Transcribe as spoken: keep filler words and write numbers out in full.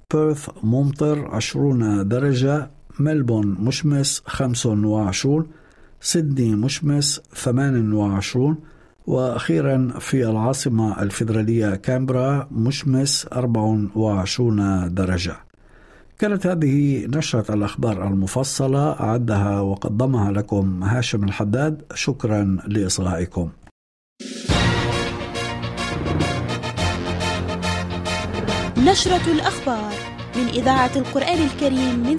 بيرث ممطر عشرون درجة، ملبون مشمس خمس وعشرون، سيدني مشمس ثمان وعشرون، وأخيرا في العاصمة الفيدرالية كامبرا مشمس أربع وعشرون درجة. كانت هذه نشرة الأخبار المفصلة، أعدها وقدمها لكم هاشم الحداد. شكرا لإصغائكم. نشرة الأخبار من إذاعة القرآن الكريم من